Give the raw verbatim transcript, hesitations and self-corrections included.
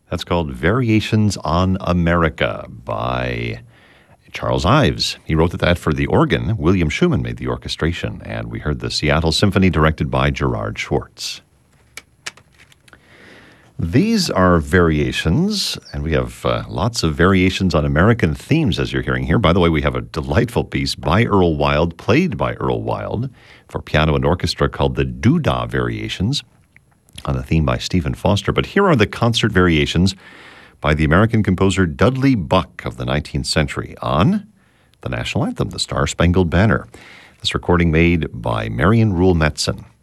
That's called Variations on America by Charles Ives. He wrote that for the organ. William Schumann made the orchestration. And we heard the Seattle Symphony directed by Gerard Schwartz. These are variations, and we have uh, lots of variations on American themes, as you're hearing here. By the way, we have a delightful piece by Earl Wild, played by Earl Wild, for piano and orchestra called the Doo-Dah Variations, on a theme by Stephen Foster. But here are the concert variations by the American composer Dudley Buck of the nineteenth century on the national anthem, the Star-Spangled Banner. This recording made by Marion Rule Metzen.